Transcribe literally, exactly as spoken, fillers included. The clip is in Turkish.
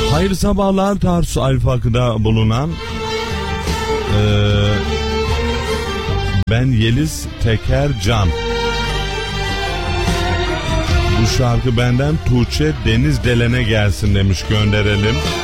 Hayırlı sabahlar Tarsus Alfak'da bulunan ee, ben Yeliz Teker Can. Bu şarkı benden Tuğçe Deniz Delen'e gelsin demiş, gönderelim.